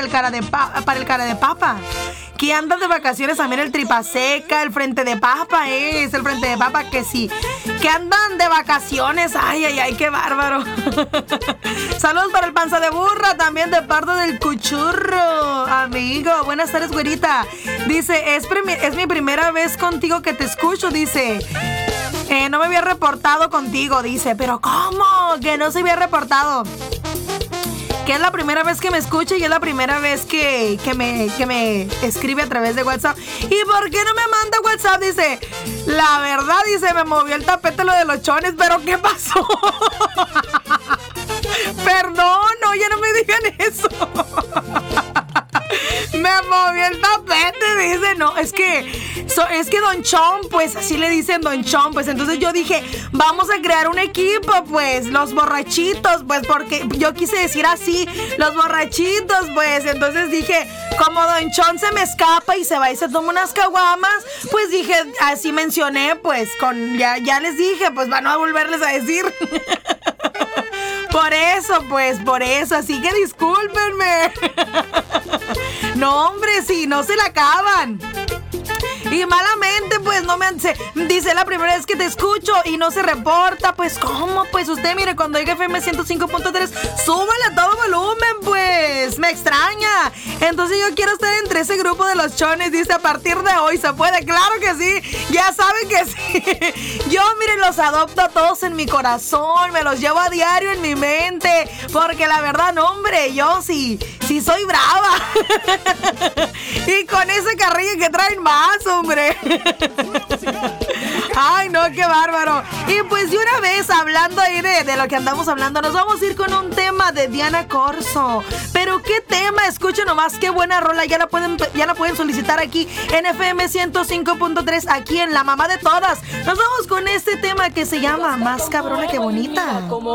para el cara de papa. Que anda de vacaciones también el Tripaseca, el Frente de Papa, es el Frente de Papa que sí. Que andan de vacaciones, ay, qué bárbaro. Saludos para el Panza de Burra, también de parte del Cuchurro, amigo. Buenas tardes, güerita. Dice, es mi primera vez contigo que te escucho, dice. No me había reportado contigo, dice. Pero ¿cómo? Que no se había reportado. Que es la primera vez que me escucha y es la primera vez que me escribe a través de WhatsApp. ¿Y por qué no me manda WhatsApp? Dice, la verdad, dice, me movió el tapete lo de los chones, pero ¿qué pasó? Perdón, no, ya no me digan eso. Me movió el tapete, dice, no, es que Don Chon, pues así le dicen Don Chon, pues entonces yo dije, vamos a crear un equipo, pues, los borrachitos, pues, porque yo quise decir así, los borrachitos, pues, entonces dije, como Don Chon se me escapa y se va y se toma unas caguamas, pues dije, así mencioné, pues, ya les dije, pues, van a volverles a decir. Por eso, así que discúlpenme. No, hombre, sí, no se la acaban. Y malamente, pues, no me dice la primera vez que te escucho y no se reporta. Pues, ¿cómo? Pues, usted, mire, cuando llegue FM 105.3, súbale a todo volumen, pues. Me extraña. Entonces, yo quiero estar entre ese grupo de los chones. Dice, a partir de hoy se puede. Claro que sí. Ya saben que sí. Yo, miren, los adopto a todos en mi corazón. Me los llevo a diario en mi mente. Porque la verdad, no, hombre, yo sí soy brava. Y con ese carrillo que traen más, hombre. Ay, no, qué bárbaro. Y pues de una vez, hablando ahí de lo que andamos hablando, nos vamos a ir con un tema de Diana Corso. Pero qué tema, escuchen nomás, qué buena rola. Ya la pueden solicitar aquí en FM 105.3, aquí en La Mamá de Todas. Nos vamos con este tema que se llama Más Cabrona que Bonita.